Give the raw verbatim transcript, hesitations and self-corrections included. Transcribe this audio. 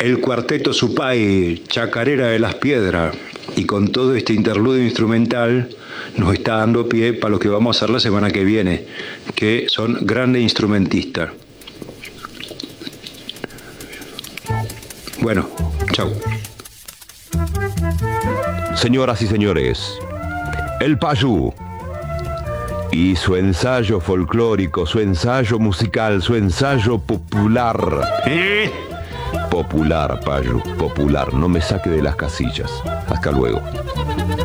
el cuarteto Supay, Chacarera de las Piedras, y con todo este interludio instrumental nos está dando pie para lo que vamos a hacer la semana que viene, que son grandes instrumentistas. Bueno, chau. Señoras y señores, el Payú y su ensayo folclórico, su ensayo musical, su ensayo popular. ¿Eh? Popular, Payú, popular. No me saque de las casillas. Hasta luego.